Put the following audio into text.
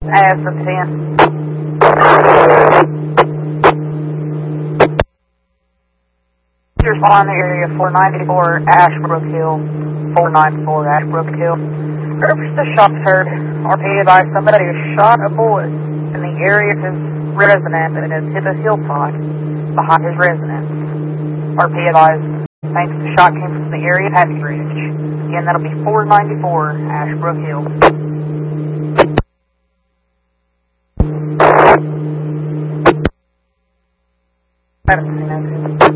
As of 10. On the area 494 Ashbrook Hill, 494 Ashbrook Hill. Purpose the shots heard. RP advised somebody has shot a boy in the area of his residence and has hit a hillside behind his residence. RP advised thinks the shot came from the area of Happy Ridge. Again, that'll be 494 Ashbrook Hill. Madison,